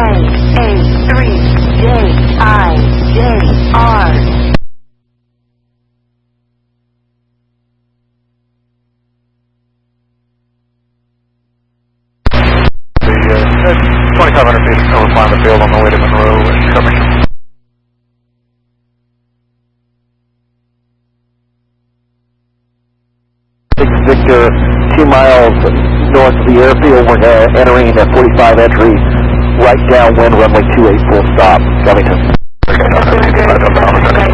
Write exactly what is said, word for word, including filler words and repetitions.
eight three J I J R. twenty-five hundred feet over Climate Field on the way to Monroe and coming. Victor, two miles north of the airfield. We're uh, entering a forty-five entry right downwind, runway two eight, full stop, Covington. Okay,